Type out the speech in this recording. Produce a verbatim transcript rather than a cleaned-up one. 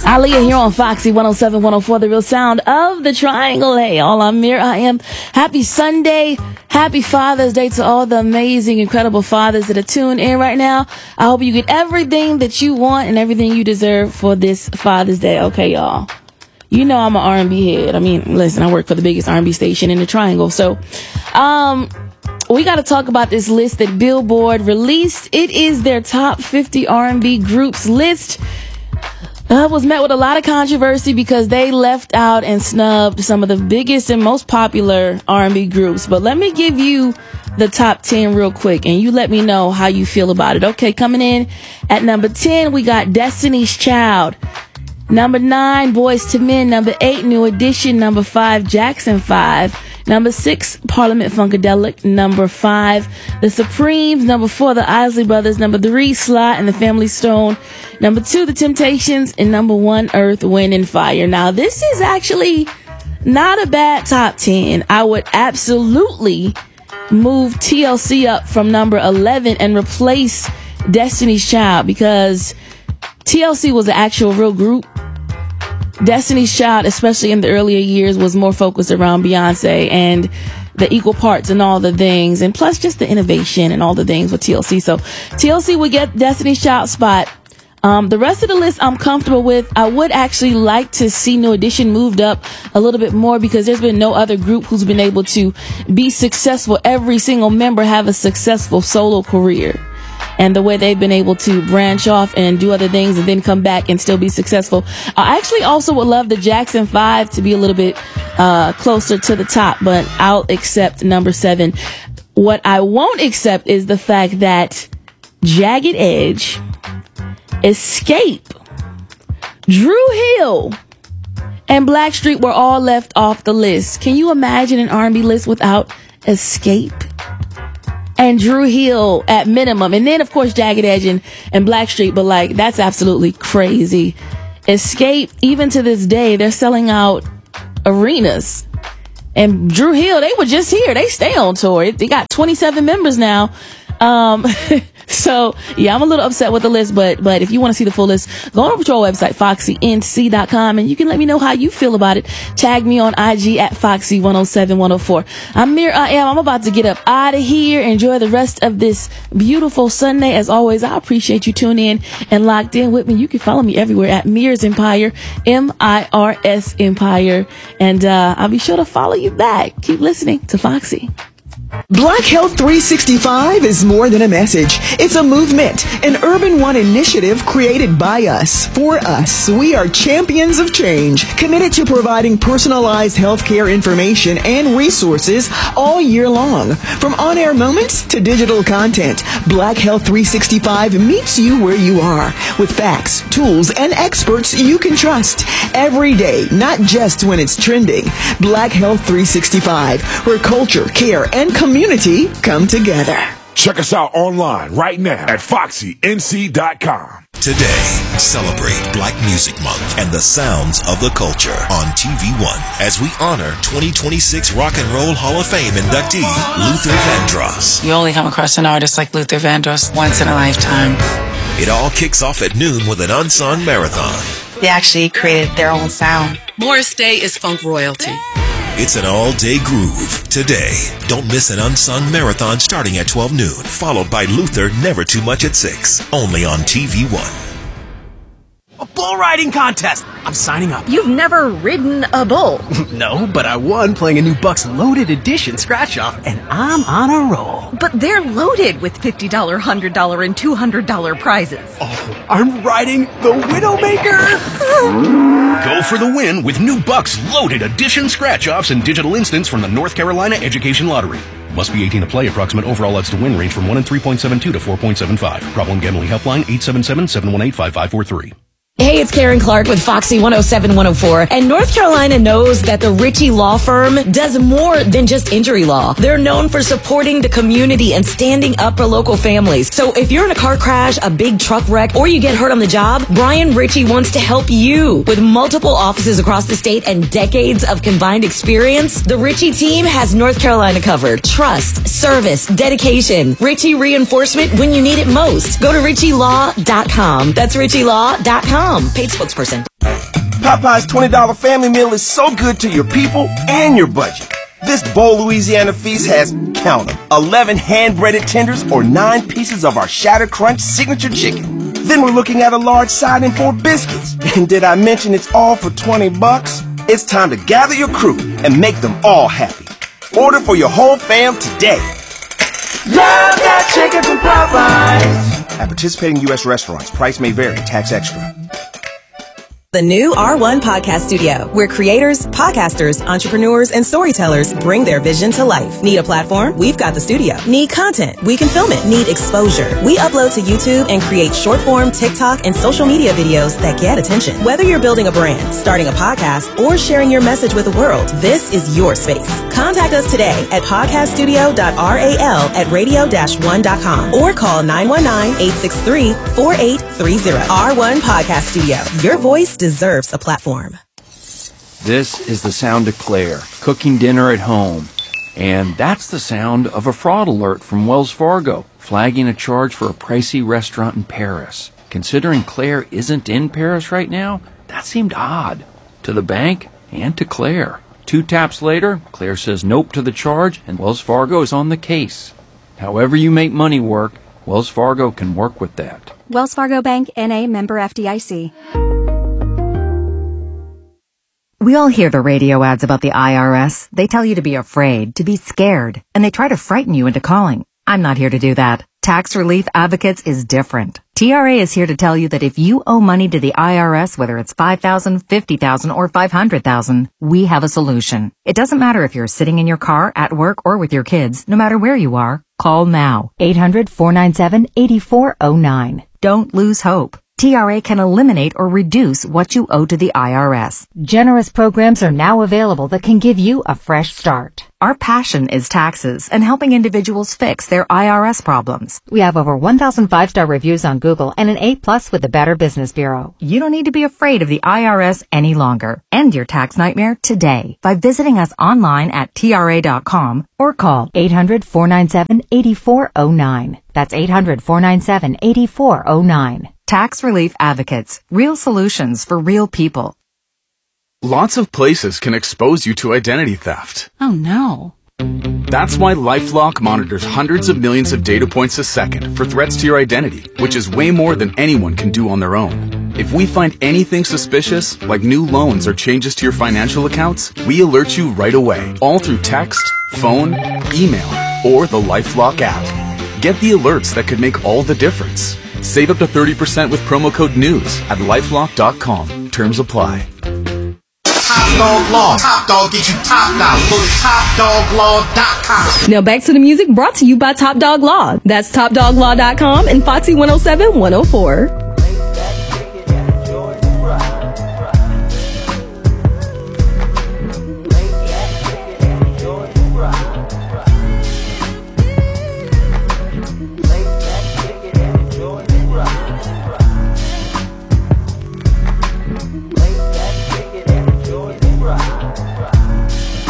Aaliyah here on Foxy one oh seven one oh four, the real sound of the Triangle. Hey, all I'm here. I am. Happy Sunday. Happy Father's Day to all the amazing, incredible fathers that are tuned in right now. I hope you get everything that you want and everything you deserve for this Father's Day. Okay, y'all. You know I'm an R and B head. I mean, listen, I work for the biggest R and B station in the Triangle. So, um, we got to talk about this list that Billboard released. It is their top fifty R and B groups list. Uh, was met with a lot of controversy because they left out and snubbed some of the biggest and most popular R and B groups. But let me give you the top ten real quick, and you let me know how you feel about it. Okay, coming in at number ten, we got Destiny's Child. Number nine, Boyz two Men. Number eight, New Edition. Number five, Jackson five. Number six, Parliament Funkadelic. Number five, The Supremes. Number four, The Isley Brothers. Number three, Sly and the Family Stone. Number two, The Temptations. And number one, Earth, Wind and Fire. Now, this is actually not a bad top ten. I would absolutely move T L C up from number eleven and replace Destiny's Child, because T L C was an actual real group. Destiny's Child, especially in the earlier years, was more focused around Beyonce and the equal parts and all the things, and plus just the innovation and all the things with T L C. So T L C would get Destiny's Child spot. Um, the rest of the list I'm comfortable with. I would actually like to see New Edition moved up a little bit more, because there's been no other group who's been able to be successful. Every single member have a successful solo career. And the way they've been able to branch off and do other things and then come back and still be successful. I actually also would love the Jackson five to be a little bit uh closer to the top, but I'll accept number seven. What I won't accept is the fact that Jagged Edge, Escape, Dru Hill, and Blackstreet were all left off the list. Can you imagine an R and B list without Escape and Dru Hill at minimum? And then, of course, Jagged Edge and, and Blackstreet. But, like, that's absolutely crazy. Escape, even to this day, they're selling out arenas. And Dru Hill, they were just here. They stay on tour. They got twenty-seven members now. Um, so, yeah, I'm a little upset with the list, but but if you want to see the full list, go on over to our website, foxy n c dot com, and you can let me know how you feel about it. Tag me on I G at foxy one oh seven one oh four. I'm Mir I am. I'm about to get up out of here. Enjoy the rest of this beautiful Sunday. As always, I appreciate you tuning in and locked in with me. You can follow me everywhere at Mir's Empire, M I R S Empire, and uh, I'll be sure to follow you back. Keep listening to Foxy. Black Health three sixty-five is more than a message. It's a movement, an Urban One initiative created by us, for us. We are champions of change, committed to providing personalized healthcare information and resources all year long. From on-air moments to digital content, Black Health three sixty-five meets you where you are, with facts, tools, and experts you can trust every day, not just when it's trending. Black Health three sixty-five, where culture, care, and community come together. Check us out online right now at foxy n c dot com. Today, celebrate Black Music Month and the sounds of the culture on T V One as we honor twenty twenty-six Rock and Roll Hall of Fame inductee Luther Vandross. You only come across an artist like Luther Vandross once in a lifetime. It all kicks off at noon with an unsung marathon. They actually created their own sound. Morris Day is funk royalty. It's an all-day groove. Today, don't miss an unsung marathon starting at twelve noon, followed by Luther Never Too Much at six, only on T V One. A bull riding contest! I'm signing up. You've never ridden a bull? No, but I won playing a new Bucks Loaded Edition scratch-off, and I'm on a roll. But they're loaded with fifty dollars, one hundred dollars, and two hundred dollars prizes. Oh, I'm riding the Widowmaker! Go for the win with new Bucks Loaded Edition scratch-offs and digital instants from the North Carolina Education Lottery. Must be eighteen to play. Approximate overall odds to win range from one in three point seven two to four point seven five. Problem Gambling Helpline eight seven seven, seven one eight, five five four three. Hey, it's Karen Clark with Foxy one oh seven one oh four. And North Carolina knows that the Ritchie Law Firm does more than just injury law. They're known for supporting the community and standing up for local families. So if you're in a car crash, a big truck wreck, or you get hurt on the job, Brian Ritchie wants to help you. With multiple offices across the state and decades of combined experience, the Ritchie team has North Carolina covered. Trust, service, dedication. Ritchie reinforcement when you need it most. Go to ritchie law dot com. That's ritchie law dot com. Paid spokesperson. Popeye's twenty dollar family meal is so good to your people and your budget. This Bowl Louisiana feast has, count them, eleven hand-breaded tenders or nine pieces of our Shatter Crunch signature chicken. Then we're looking at a large side and four biscuits. And did I mention it's all for twenty bucks? It's time to gather your crew and make them all happy. Order for your whole fam today. Love that chicken from Popeyes. At participating U S restaurants, price may vary, tax extra. The new R one Podcast Studio, where creators, podcasters, entrepreneurs, and storytellers bring their vision to life. Need a platform? We've got the studio. Need content? We can film it. Need exposure? We upload to YouTube and create short-form TikTok and social media videos that get attention. Whether you're building a brand, starting a podcast, or sharing your message with the world, this is your space. Contact us today at podcast studio dot ral at radio dash one dot com or call nine one nine, eight six three, four eight three zero. R one Podcast Studio. Your voice deserves a platform. This is the sound of Claire cooking dinner at home. And that's the sound of a fraud alert from Wells Fargo, flagging a charge for a pricey restaurant in Paris. Considering Claire isn't in Paris right now, that seemed odd to the bank and to Claire. Two taps later, Claire says nope to the charge, and Wells Fargo is on the case. However you make money work, Wells Fargo can work with that. Wells Fargo Bank, N A, member F D I C. We all hear the radio ads about the I R S. They tell you to be afraid, to be scared, and they try to frighten you into calling. I'm not here to do that. Tax Relief Advocates is different. T R A is here to tell you that if you owe money to the I R S, whether it's five thousand dollars, fifty thousand dollars, or five hundred thousand dollars, we have a solution. It doesn't matter if you're sitting in your car, at work, or with your kids. No matter where you are, call now. eight hundred, four nine seven, eight four zero nine. Don't lose hope. T R A can eliminate or reduce what you owe to the I R S. Generous programs are now available that can give you a fresh start. Our passion is taxes and helping individuals fix their I R S problems. We have over one thousand five-star reviews on Google and an A plus with the Better Business Bureau. You don't need to be afraid of the I R S any longer. End your tax nightmare today by visiting us online at T R A dot com or call eight hundred, four nine seven, eight four zero nine. That's eight hundred, four nine seven, eight four zero nine. Tax Relief Advocates. Real solutions for real people. Lots of places can expose you to identity theft. Oh no. That's why LifeLock monitors hundreds of millions of data points a second for threats to your identity, which is way more than anyone can do on their own. If we find anything suspicious, like new loans or changes to your financial accounts, we alert you right away, all through text, phone, email, or the LifeLock app. Get the alerts that could make all the difference. Save up to thirty percent with promo code NEWS at lifelock dot com. Terms apply. Top Dog Law. Top Dog get you top dollar. Go to top dog law dot com. Now back to the music brought to you by Top Dog Law. That's top dog law dot com and Foxy one oh seven one oh four.